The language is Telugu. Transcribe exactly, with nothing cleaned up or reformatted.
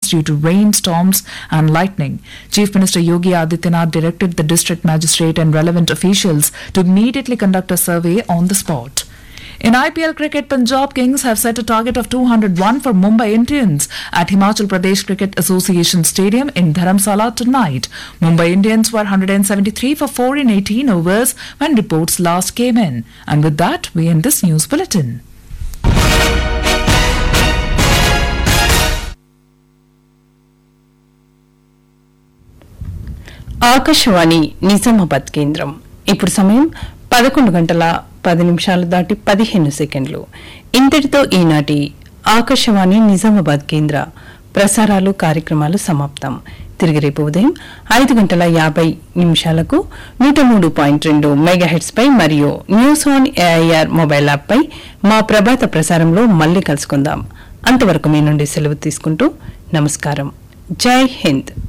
due to rainstorms and lightning. Chief Minister Yogi Adityanath directed the district magistrate and relevant officials to immediately conduct a survey on the spot. In I P L cricket, Punjab Kings have set a target of two hundred one for Mumbai Indians at Himachal Pradesh Cricket Association Stadium in Dharamsala tonight. Mumbai Indians were one hundred seventy-three for four in eighteen overs when reports last came in. And with that, we end this news bulletin. Akashvani Nizamabad కేంద్రం. ఇప్పుడు సమయం పదకొండు గంటల పది నిమిషాలు దాటి పదిహేను సెకండ్లు. ఇంతటితో ఈనాటి ఆకాశవాణి నిజామాబాద్ కేంద్ర ప్రసారాలు కార్యక్రమాలు సమాప్తం. తిరిగి రేపు ఉదయం ఐదు గంటల యాభై నిమిషాలకు నూట మూడు పాయింట్ రెండు మెగాహెట్స్ పై మరియు news on AIR mobile app పై మా ప్రభాత ప్రసారంలో మళ్లీ కలుసుకుందాం. అంతవరకు మీ నుండి సెలవు తీసుకుంటూ నమస్కారం. జై హింద్.